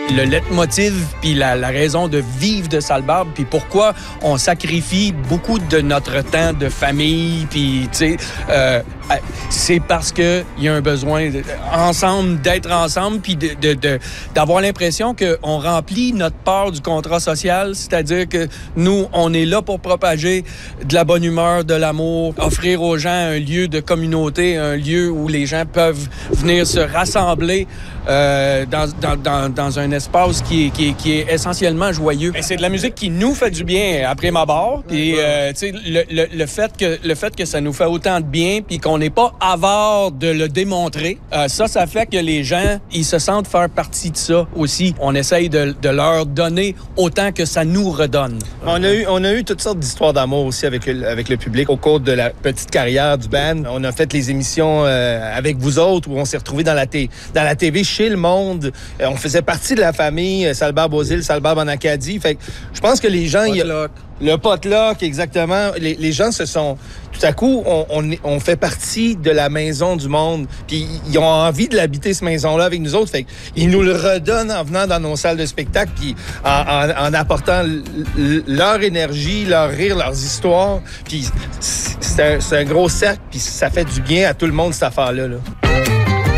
le leitmotiv puis la raison de vivre de Salbarbe, puis pourquoi on sacrifie beaucoup de notre temps de famille, puis tu sais, c'est parce que il y a un besoin ensemble d'être ensemble, puis d'avoir l'impression qu'on remplit notre part du contrat social, c'est-à-dire que nous, on est là pour propager de la bonne humeur, de l'amour, offrir aux gens un lieu de communauté, un lieu où les gens peuvent venir se rassembler dans un espace qui est essentiellement joyeux. Et c'est de la musique qui nous fait du bien après ma barre. Puis tu sais, le fait que ça nous fait autant de bien, puis qu'on n'est pas avare de le démontrer, ça fait que les gens, ils se sentent faire partie de ça aussi. On essaye de leur donner autant que ça nous redonne. On a eu toutes sortes d'histoires d'amour aussi avec le public au cours de la petite carrière du band. On a fait les émissions avec vous autres où on s'est retrouvés dans la TV chez le monde. On faisait partie de la famille Salbarbe aux îles, Salbarbe en Acadie. Fait que je pense que les gens... Le potluck, exactement. Les gens se sont... Tout à coup, on fait partie de la maison du monde. Puis ils ont envie de l'habiter, cette maison-là, avec nous autres. Fait qu'ils nous le redonnent en venant dans nos salles de spectacle, puis en apportant leur énergie, leur rire, leurs histoires. Puis c'est un gros cercle, puis ça fait du bien à tout le monde, cette affaire-là.